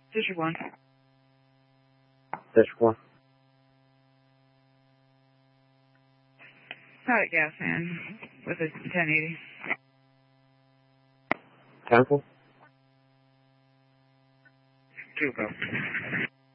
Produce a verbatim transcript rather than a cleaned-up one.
District one. District one. Pilot gas man with a ten eighty. Temple? Two go.